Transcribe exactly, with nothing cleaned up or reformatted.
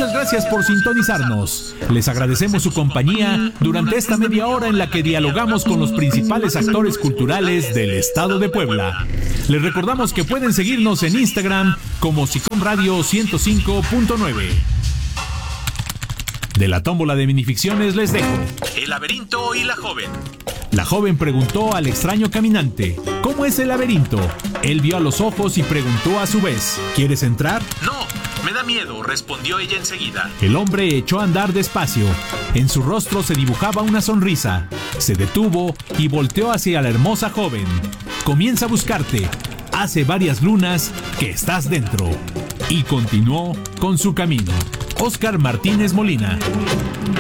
Muchas gracias por sintonizarnos. Les agradecemos su compañía durante esta media hora en la que dialogamos con los principales actores culturales del estado de Puebla. Les recordamos que pueden seguirnos en Instagram como Sicom Radio ciento cinco punto nueve. De la tómbola de minificciones les dejo El laberinto y la joven. La joven preguntó al extraño caminante: ¿cómo es el laberinto? Él vio a los ojos y preguntó a su vez: ¿quieres entrar? No, me da miedo, respondió ella enseguida. El hombre echó a andar despacio. En su rostro se dibujaba una sonrisa. Se detuvo y volteó hacia la hermosa joven. Comienza a buscarte. Hace varias lunas que estás dentro. Y continuó con su camino. Óscar Martínez Molina.